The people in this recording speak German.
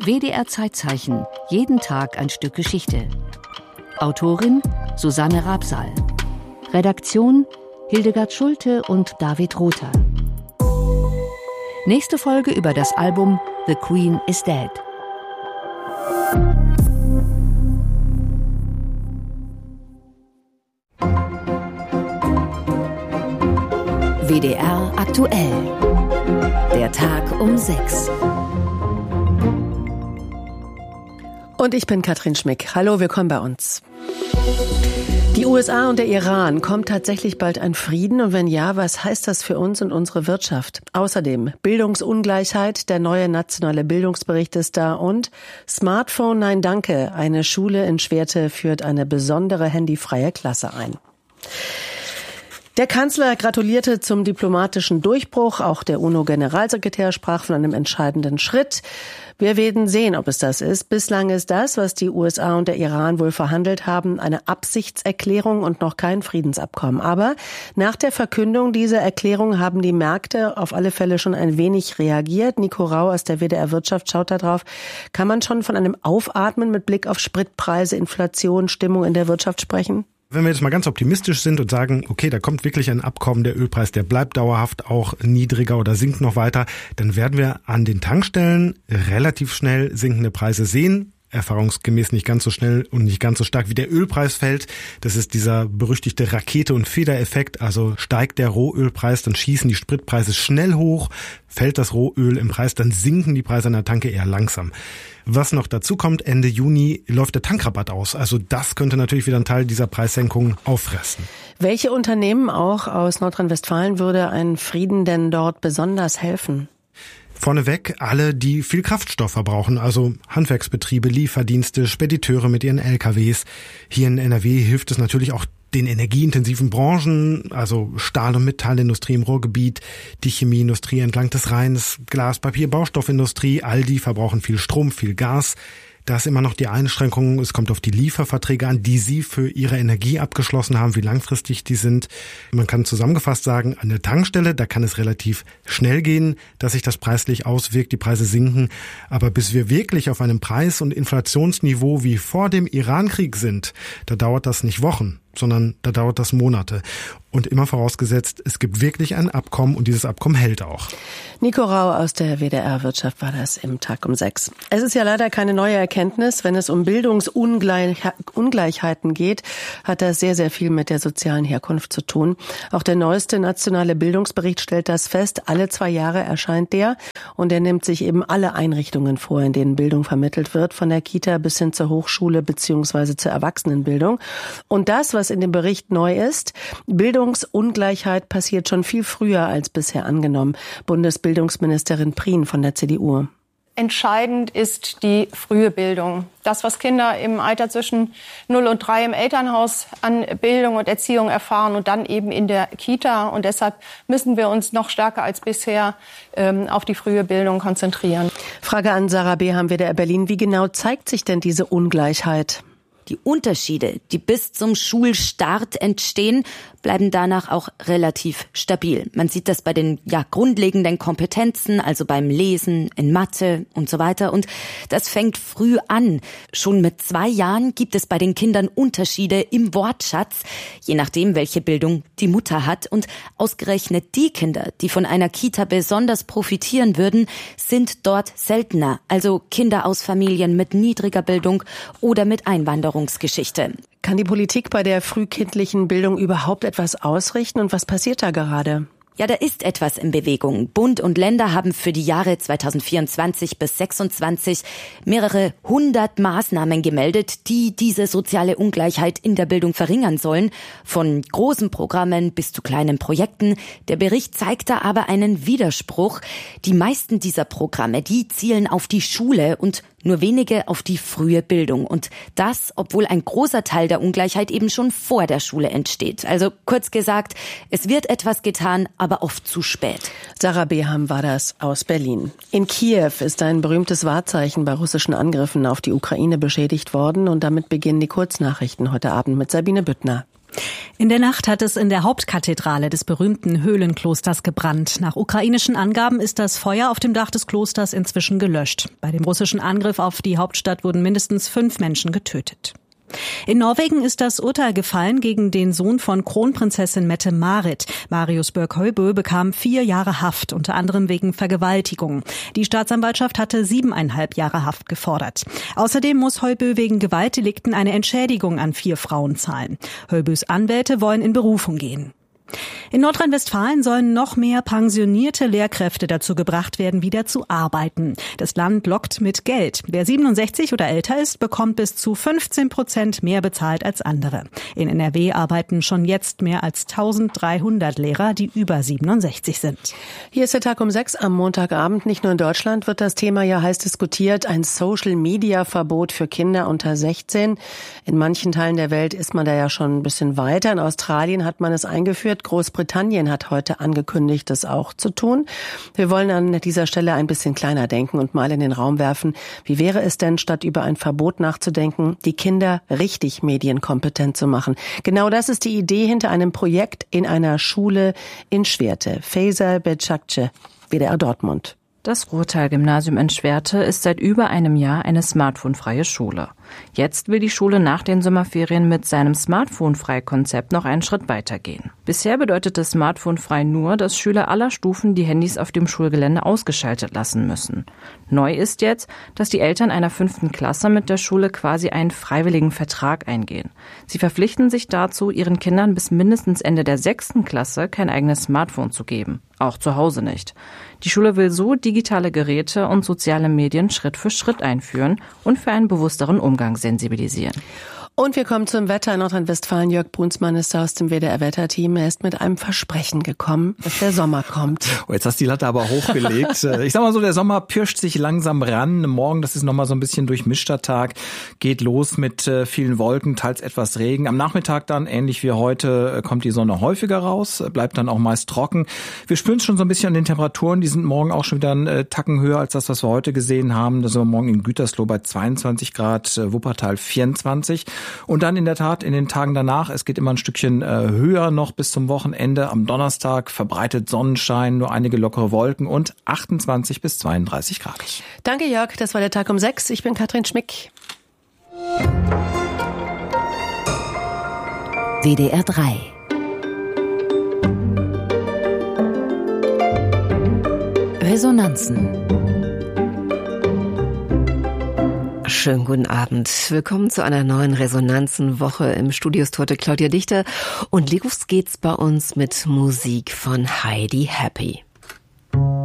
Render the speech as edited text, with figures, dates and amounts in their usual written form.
WDR Zeitzeichen. Jeden Tag ein Stück Geschichte. Autorin Susanne Rabsal. Redaktion Hildegard Schulte und David Rother. Nächste Folge über das Album The Queen is Dead. WDR aktuell. Der Tag um 6. Und ich bin Katrin Schmick. Hallo, willkommen bei uns. Die USA und der Iran, kommt tatsächlich bald ein Frieden? Und wenn ja, was heißt das für uns und unsere Wirtschaft? Außerdem Bildungsungleichheit, der neue nationale Bildungsbericht ist da und Smartphone, nein danke. Eine Schule in Schwerte führt eine besondere handyfreie Klasse ein. Der Kanzler gratulierte zum diplomatischen Durchbruch. Auch der UNO-Generalsekretär sprach von einem entscheidenden Schritt. Wir werden sehen, ob es das ist. Bislang ist das, was die USA und der Iran wohl verhandelt haben, eine Absichtserklärung und noch kein Friedensabkommen. Aber nach der Verkündung dieser Erklärung haben die Märkte auf alle Fälle schon ein wenig reagiert. Nico Rau aus der WDR Wirtschaft schaut da drauf. Kann man schon von einem Aufatmen mit Blick auf Spritpreise, Inflation, Stimmung in der Wirtschaft sprechen? Wenn wir jetzt mal ganz optimistisch sind und sagen, okay, da kommt wirklich ein Abkommen, der Ölpreis, der bleibt dauerhaft auch niedriger oder sinkt noch weiter, dann werden wir an den Tankstellen relativ schnell sinkende Preise sehen. Erfahrungsgemäß nicht ganz so schnell und nicht ganz so stark wie der Ölpreis fällt. Das ist dieser berüchtigte Rakete- und Federeffekt. Also steigt der Rohölpreis, dann schießen die Spritpreise schnell hoch. Fällt das Rohöl im Preis, dann sinken die Preise an der Tanke eher langsam. Was noch dazu kommt, Ende Juni läuft der Tankrabatt aus. Also das könnte natürlich wieder einen Teil dieser Preissenkung auffressen. Welche Unternehmen auch aus Nordrhein-Westfalen würde ein Frieden denn dort besonders helfen? Vorneweg alle, die viel Kraftstoff verbrauchen, also Handwerksbetriebe, Lieferdienste, Spediteure mit ihren LKWs. Hier in NRW hilft es natürlich auch den energieintensiven Branchen, also Stahl- und Metallindustrie im Ruhrgebiet, die Chemieindustrie entlang des Rheins, Glas-, Papier-, Baustoffindustrie, all die verbrauchen viel Strom, viel Gas. Da ist immer noch die Einschränkung, es kommt auf die Lieferverträge an, die Sie für Ihre Energie abgeschlossen haben, wie langfristig die sind. Man kann zusammengefasst sagen, an der Tankstelle, da kann es relativ schnell gehen, dass sich das preislich auswirkt, die Preise sinken. Aber bis wir wirklich auf einem Preis- und Inflationsniveau wie vor dem Irankrieg sind, da dauert das nicht Wochen, sondern da dauert das Monate. Und immer vorausgesetzt, es gibt wirklich ein Abkommen und dieses Abkommen hält auch. Nico Rau aus der WDR Wirtschaft war das im Tag um 6. Es ist ja leider keine neue Erkenntnis. Wenn es um Bildungsungleichheiten geht, hat das sehr, sehr viel mit der sozialen Herkunft zu tun. Auch der neueste nationale Bildungsbericht stellt das fest. Alle 2 Jahre erscheint der und er nimmt sich eben alle Einrichtungen vor, in denen Bildung vermittelt wird, von der Kita bis hin zur Hochschule bzw. zur Erwachsenenbildung. Und das, was in dem Bericht neu ist, Bildungsungleichheit passiert schon viel früher als bisher angenommen. Bundesbildungsministerin Prien von der CDU. Entscheidend ist die frühe Bildung. Das, was Kinder im Alter zwischen 0 und 3 im Elternhaus an Bildung und Erziehung erfahren und dann eben in der Kita. Und deshalb müssen wir uns noch stärker als bisher auf die frühe Bildung konzentrieren. Frage an Sarah Beham, WDR Berlin. Wie genau zeigt sich denn diese Ungleichheit? Die Unterschiede, die bis zum Schulstart entstehen, bleiben danach auch relativ stabil. Man sieht das bei den grundlegenden Kompetenzen, also beim Lesen, in Mathe und so weiter. Und das fängt früh an. Schon mit 2 Jahren gibt es bei den Kindern Unterschiede im Wortschatz, je nachdem, welche Bildung die Mutter hat. Und ausgerechnet die Kinder, die von einer Kita besonders profitieren würden, sind dort seltener. Also Kinder aus Familien mit niedriger Bildung oder mit Einwanderungsgeschichte. Kann die Politik bei der frühkindlichen Bildung überhaupt etwas ausrichten und was passiert da gerade? Ja, da ist etwas in Bewegung. Bund und Länder haben für die Jahre 2024 bis 2026 mehrere 100 Maßnahmen gemeldet, die diese soziale Ungleichheit in der Bildung verringern sollen. Von großen Programmen bis zu kleinen Projekten. Der Bericht zeigt da aber einen Widerspruch. Die meisten dieser Programme, die zielen auf die Schule und nur wenige auf die frühe Bildung. Und das, obwohl ein großer Teil der Ungleichheit eben schon vor der Schule entsteht. Also kurz gesagt, es wird etwas getan, aber oft zu spät. Sarah Beham war das aus Berlin. In Kiew ist ein berühmtes Wahrzeichen bei russischen Angriffen auf die Ukraine beschädigt worden. Und damit beginnen die Kurznachrichten heute Abend mit Sabine Büttner. In der Nacht hat es in der Hauptkathedrale des berühmten Höhlenklosters gebrannt. Nach ukrainischen Angaben ist das Feuer auf dem Dach des Klosters inzwischen gelöscht. Bei dem russischen Angriff auf die Hauptstadt wurden mindestens 5 Menschen getötet. In Norwegen ist das Urteil gefallen gegen den Sohn von Kronprinzessin Mette-Marit. Marius Börk-Høibø bekam 4 Jahre Haft, unter anderem wegen Vergewaltigung. Die Staatsanwaltschaft hatte 7,5 Jahre Haft gefordert. Außerdem muss Høibø wegen Gewaltdelikten eine Entschädigung an 4 Frauen zahlen. Høibøs Anwälte wollen in Berufung gehen. In Nordrhein-Westfalen sollen noch mehr pensionierte Lehrkräfte dazu gebracht werden, wieder zu arbeiten. Das Land lockt mit Geld. Wer 67 oder älter ist, bekommt bis zu 15% mehr bezahlt als andere. In NRW arbeiten schon jetzt mehr als 1300 Lehrer, die über 67 sind. Hier ist der Tag um 6 am Montagabend. Nicht nur in Deutschland wird das Thema ja heiß diskutiert. Ein Social-Media-Verbot für Kinder unter 16. In manchen Teilen der Welt ist man da ja schon ein bisschen weiter. In Australien hat man es eingeführt. Großbritannien hat heute angekündigt, das auch zu tun. Wir wollen an dieser Stelle ein bisschen kleiner denken und mal in den Raum werfen. Wie wäre es denn, statt über ein Verbot nachzudenken, die Kinder richtig medienkompetent zu machen? Genau das ist die Idee hinter einem Projekt in einer Schule in Schwerte. Faisal Becakce, WDR Dortmund. Das Ruhrtal-Gymnasium in Schwerte ist seit über einem Jahr eine smartphonefreie Schule. Jetzt will die Schule nach den Sommerferien mit seinem Smartphone-frei-Konzept noch einen Schritt weitergehen. Bisher bedeutete Smartphone-frei nur, dass Schüler aller Stufen die Handys auf dem Schulgelände ausgeschaltet lassen müssen. Neu ist jetzt, dass die Eltern einer 5. Klasse mit der Schule quasi einen freiwilligen Vertrag eingehen. Sie verpflichten sich dazu, ihren Kindern bis mindestens Ende der 6. Klasse kein eigenes Smartphone zu geben. Auch zu Hause nicht. Die Schule will so digitale Geräte und soziale Medien Schritt für Schritt einführen und für einen bewussteren Umgang sensibilisieren. Und wir kommen zum Wetter in Nordrhein-Westfalen. Jörg Brunsmann ist aus dem WDR-Wetterteam. Er ist mit einem Versprechen gekommen, dass der Sommer kommt. Oh, jetzt hast du die Latte aber hochgelegt. Ich sag mal so, der Sommer pirscht sich langsam ran. Morgen, das ist nochmal so ein bisschen durchmischter Tag, geht los mit vielen Wolken, teils etwas Regen. Am Nachmittag dann, ähnlich wie heute, kommt die Sonne häufiger raus, bleibt dann auch meist trocken. Wir spüren es schon so ein bisschen an den Temperaturen. Die sind morgen auch schon wieder einen Tacken höher als das, was wir heute gesehen haben. Da sind wir morgen in Gütersloh bei 22 Grad, Wuppertal 24. Und dann in der Tat in den Tagen danach, es geht immer ein Stückchen höher noch bis zum Wochenende. Am Donnerstag verbreitet Sonnenschein, nur einige lockere Wolken und 28 bis 32 Grad. Danke Jörg, das war der Tag um 6. Ich bin Katrin Schmick. WDR 3 Resonanzen. Schönen guten Abend. Willkommen zu einer neuen Resonanzenwoche. Im Studio ist heute Claudia Dichter und los geht's bei uns mit Musik von Heidi Happy.